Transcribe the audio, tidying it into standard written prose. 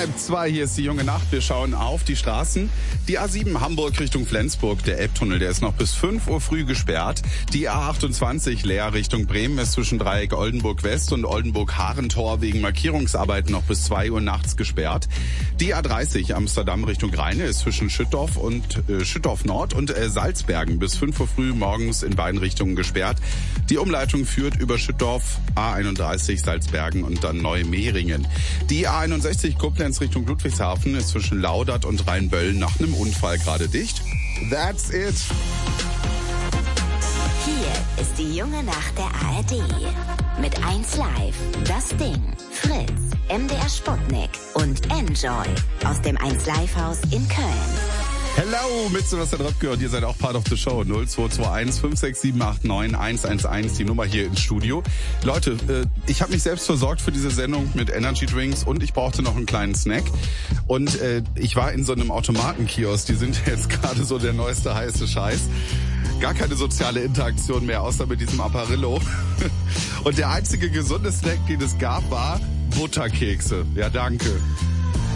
5:30, hier ist die junge Nacht. Wir schauen auf die Straßen. Die A7 Hamburg Richtung Flensburg, der Elbtunnel, der ist noch bis 5 Uhr früh gesperrt. Die A28 Leer Richtung Bremen ist zwischen Dreieck Oldenburg West und Oldenburg-Harentor wegen Markierungsarbeiten noch bis 2 Uhr nachts gesperrt. Die A30 Amsterdam Richtung Rheine ist zwischen Schüttorf Nord und Salzbergen bis 5 Uhr früh morgens in beiden Richtungen gesperrt. Die Umleitung führt über Schüttorf, A31 Salzbergen und dann Neumehringen. Die A61 Koblenz Richtung Ludwigshafen ist zwischen Laudert und Rheinbölln nach einem Unfall gerade dicht. That's it. Hier ist die junge Nacht der ARD. Mit 1Live, Das Ding, Fritz, MDR Sputnik und Enjoy aus dem 1Live-Haus in Köln. Hello, mit Sebastian Röpke und ihr seid auch Part of the Show. 0221 56789 111, die Nummer hier ins Studio. Leute, ich habe mich selbst versorgt für diese Sendung mit Energy Drinks und ich brauchte noch einen kleinen Snack. Und ich war in so einem Automatenkiosk, die sind jetzt gerade so der neueste heiße Scheiß. Gar keine soziale Interaktion mehr, außer mit diesem Apparillo. Und der einzige gesunde Snack, den es gab, war Butterkekse. Ja, danke.